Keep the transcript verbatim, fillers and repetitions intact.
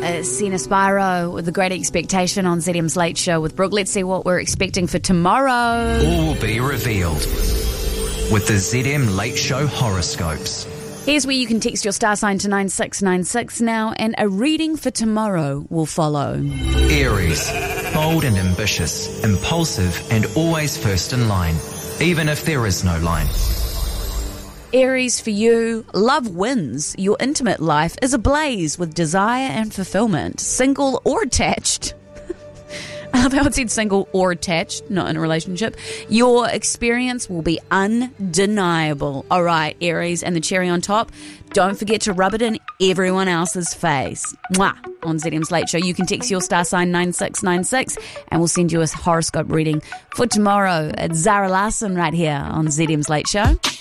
uh, Sina Spiro with The Great Expectation on Z M's Late Show with Brooke. Let's see what we're expecting for tomorrow. All will be revealed with the Z M Late Show horoscopes. Here's where you can text your star sign to nine six nine six now, and a reading for tomorrow will follow. Aries, bold and ambitious, impulsive and always first in line, even if there is no line. Aries, for you, love wins. Your intimate life is ablaze with desire and fulfillment, single or attached. I love how it said single or attached, not in a relationship. Your experience will be undeniable. All right, Aries, and the cherry on top, don't forget to rub it in everyone else's face. Mwah! On Z M's Late Show, you can text your star sign nine six nine six and we'll send you a horoscope reading for tomorrow. It's Zara Larson right here on Z M's Late Show.